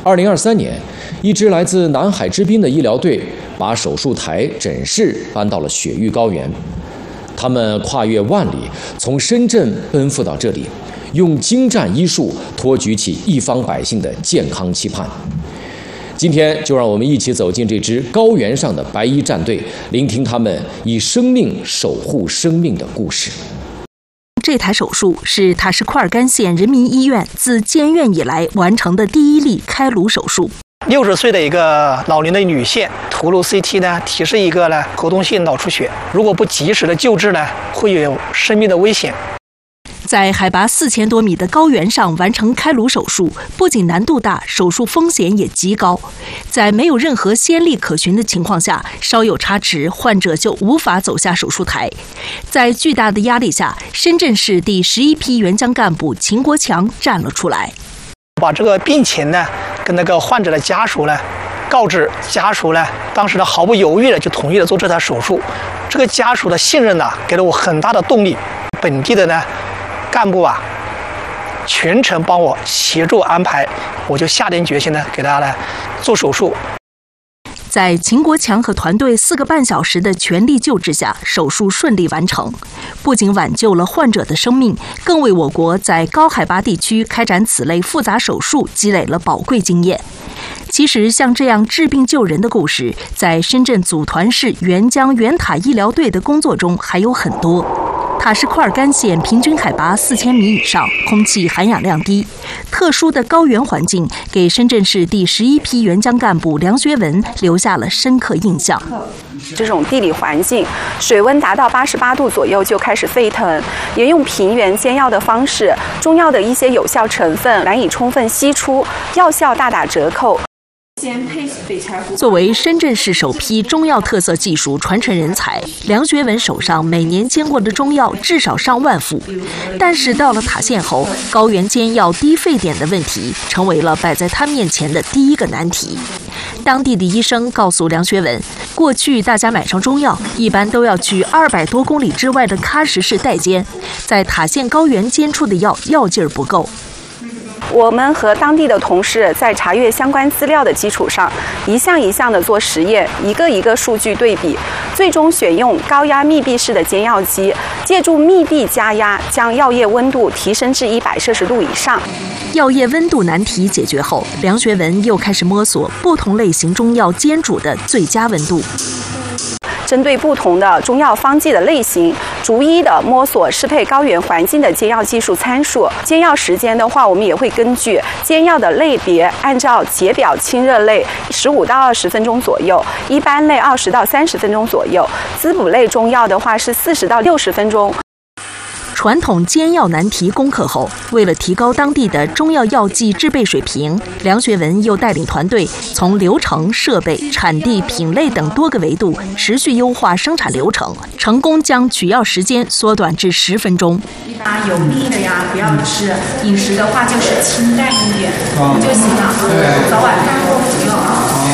2023年，一支来自南海之滨的医疗队把手术台、诊室搬到了雪域高原。他们跨越万里，从深圳奔赴到这里，用精湛医术托举起一方百姓的健康期盼。今天就让我们一起走进这支高原上的白衣战队，聆听他们以生命守护生命的故事。 这台手术是塔什库尔干县人民医院自建院以来完成的第一例开颅手术。 60岁的一个老龄的女性，头颅 CT 呢提示一个活动性脑出血，如果不及时的救治呢，会有生命的危险。 在海拔4000多米的高原上完成开颅手术，不仅难度大，手术风险也极高。在没有任何先例可循的情况下，稍有差池，患者就无法走下手术台。在巨大的压力下，深圳市第11批援疆干部秦国强站了出来， 把这个病情呢跟那个患者的家属呢告知，家属呢当时呢毫不犹豫的就同意了做这台手术。这个家属的信任呢给了我很大的动力。本地的呢干部全程帮我协助安排，我就下定决心呢给他做手术。 在秦国强和团队4个半小时的全力救治下，手术顺利完成，不仅挽救了患者的生命，更为我国在高海拔地区开展此类复杂手术积累了宝贵经验。其实，像这样治病救人的故事，在深圳组团市援疆援塔医疗队的工作中还有很多。塔什库尔干县平均海拔4000米以上，空气含氧量低，特殊的高原环境给深圳市第11批援疆干部梁学文留下了深刻印象。 这种地理环境，水温达到88度左右就开始沸腾，也用平原煎药的方式，中药的一些有效成分难以充分析出，药效大打折扣。 作为深圳市首批中药特色技术传承人才，梁学文手上每年煎过的中药至少上万副。但是到了塔县后，高原煎药低沸点的问题成为了摆在他面前的第一个难题。当地的医生告诉梁学文，过去大家买上中药一般都要去200多公里之外的喀什市代煎，在塔县高原煎出的药劲儿不够。 我们和当地的同事在查阅相关资料的基础上，一项一项的做实验，一个一个数据对比，最终选用高压密闭式的煎药机，借助密闭加压，将药液温度提升至100摄氏度以上。 药液温度难题解决后，梁学文又开始摸索不同类型中药煎煮的最佳温度。 针对不同的中药方剂的类型，逐一的摸索适配高原环境的煎药技术参数。煎药时间的话，我们也会根据煎药的类别，按照解表清热类15到20分钟左右，一般类20到30分钟左右，滋补类中药的话是40到60分钟。 传统煎药难题攻克后，为了提高当地的中药药剂制备水平，梁学文又带领团队从流程、设备、产地、品类等多个维度持续优化生产流程，成功将取药时间缩短至10分钟。 油腻的呀不要吃，饮食的话就是清淡一点就行了，早晚饭后服用。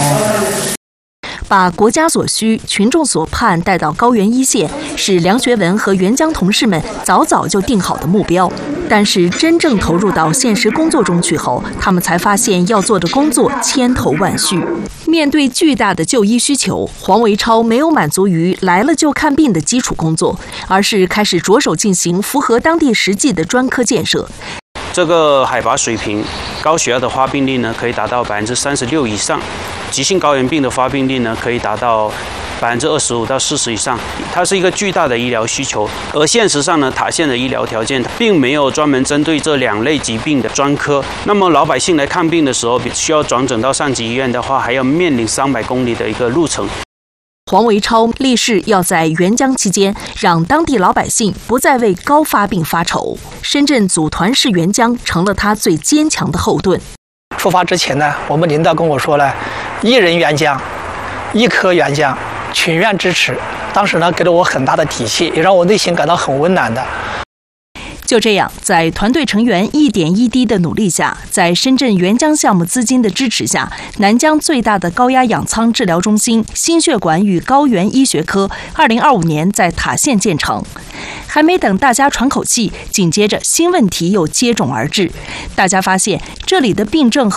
把国家所需、群众所盼带到高原一线，是梁学文和援疆同事们早早就定好的目标。但是真正投入到现实工作中去后，他们才发现要做的工作千头万绪。面对巨大的就医需求，黄维超没有满足于来了就看病的基础工作，而是开始着手进行符合当地实际的专科建设。 这个海拔水平，高血压的发病率呢可以达到36%以上，急性高原病的发病率呢可以达到25%到40%以上。它是一个巨大的医疗需求，而现实上呢，塔县的医疗条件并没有专门针对这2类疾病的专科。那么老百姓来看病的时候，需要转诊到上级医院的话，还要面临300公里的一个路程。 黄维超立誓要在援疆期间，让当地老百姓不再为高发病发愁。深圳组团市援疆成了他最坚强的后盾。 出发之前呢，我们领导跟我说了，1人援疆，1科援疆，全院支持。当时呢，给了我很大的底气，也让我内心感到很温暖的。 就这样，在团队成员一点一滴的努力下，在深圳援疆项目资金的支持下，南疆最大的高压氧舱治疗中心心血管与高原医学科2025年在塔县建成。还没等大家喘口气，紧接着新问题又接踵而至。大家发现这里的病症